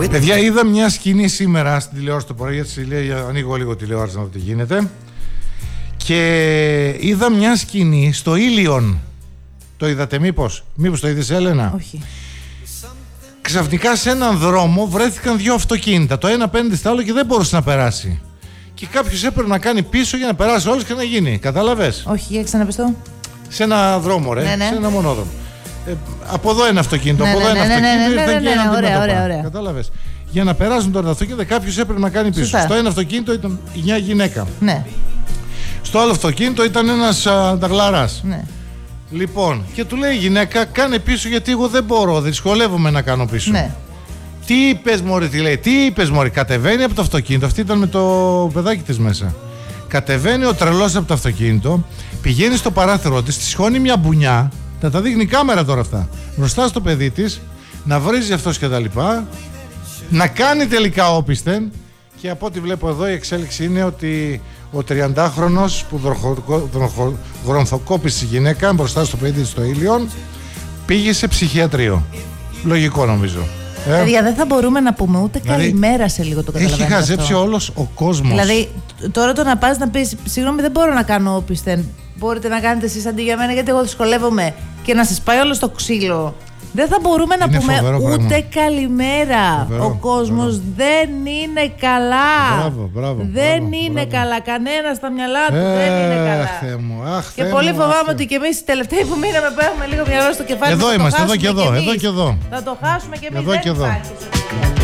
Παιδιά, είδα μια σκηνή σήμερα στην τηλεόραση το πρωί, γιατί λέει ανοίγω λίγο τηλεόραση να δω τι γίνεται. Και είδα μια σκηνή στο Ήλιον. Το είδατε μήπως το είδες, Έλενα? Όχι. Ξαφνικά σε έναν δρόμο βρέθηκαν δύο αυτοκίνητα. Το ένα απέναντι στο άλλο και δεν μπορούσε να περάσει. Και κάποιος έπρεπε να κάνει πίσω για να περάσει όλος και να γίνει. Κατάλαβες? Όχι, για ξαναπες το. Σε ένα δρόμο, ρε. Ναι. Σε ένα μονόδρομο. Από εδώ ένα αυτοκίνητο, από εδώ ένα αυτοκίνητο. Ωραία. Κατάλαβες? Για να περάσουν τώρα τα αυτοκίνητα, κάποιος έπρεπε να κάνει πίσω. Στο ένα αυτοκίνητο ήταν μια γυναίκα. Ναι. Στο άλλο αυτοκίνητο ήταν ένας ανταγλαράς. Ναι. Λοιπόν, και του λέει η γυναίκα, κάνε πίσω γιατί εγώ δεν μπορώ, δυσκολεύομαι να κάνω πίσω. Ναι. Τι είπες μωρή, τι λέει, τι είπες μωρή? Κατεβαίνει από το αυτοκίνητο, αυτή ήταν με το παιδάκι της μέσα. Κατεβαίνει ο τρελός από το αυτοκίνητο, πηγαίνει στο παράθυρο της, της σηκώνει μια μπουνιά, θα τα δείχνει η κάμερα τώρα αυτά, μπροστά στο παιδί της, να βρίζει αυτός και τα λοιπά, να κάνει τελικά όπισθεν, και από ό,τι βλέπω εδώ η εξέλιξη είναι ότι ο 30χρονος που γρονθοκόπησε τη γυναίκα μπροστά στο παιδί της στο Ήλιον πήγε σε ψυχιατρίο. Λογικό νομίζω. Παιδιά, δεν θα μπορούμε να πούμε ούτε δηλαδή, καλημέρα σε λίγο, το καταλαβαίνετε? Έχει χαζέψει όλος ο κόσμος. Δηλαδή, τώρα το να πας να πεις, συγγνώμη, δεν μπορώ να κάνω όπισθεν. Μπορείτε να κάνετε εσείς αντί για μένα, γιατί εγώ δυσκολεύομαι, και να σας πάει όλο στο ξύλο. Δεν θα μπορούμε να πούμε ούτε καλημέρα. Ο κόσμος δεν είναι καλά. Δεν είναι καλά. Κανένα στα μυαλά του δεν είναι καλά. Και πολύ φοβάμαι ότι και εμείς οι τελευταίοι που μείναμε που έχουμε λίγο μυαλό στο κεφάλι. Εδώ είμαστε, εδώ και εδώ. Θα το χάσουμε και εμείς. Δεν υπάρχει.